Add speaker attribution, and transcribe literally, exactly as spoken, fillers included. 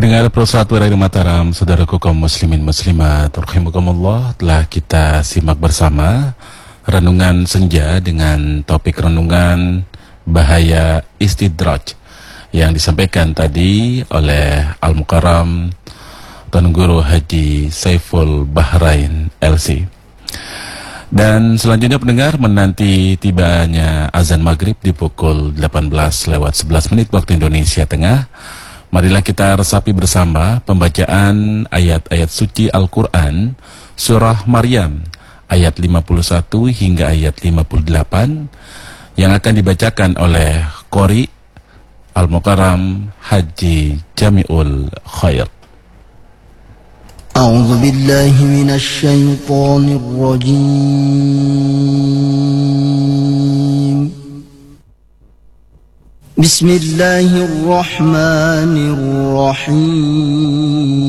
Speaker 1: Pendengar Prosatu Radio Mataram, saudaraku kaum muslimin muslimat, rahimakumullah, telah kita simak bersama renungan senja dengan topik renungan bahaya istidraj yang disampaikan tadi oleh Al-Mukarram Tuan Guru Haji Saiful Bahrain L C. Dan selanjutnya pendengar, menanti tibanya azan maghrib di pukul delapan belas lewat sebelas menit waktu Indonesia Tengah. Marilah kita resapi bersama pembacaan ayat-ayat suci Al-Quran Surah Maryam ayat lima puluh satu hingga ayat lima puluh delapan yang akan dibacakan oleh Qori Al-Mukarram Haji Jamiul Khair.
Speaker 2: A'udzu billahi minasy syaithanir rajim. Bismillahirrahmanirrahim.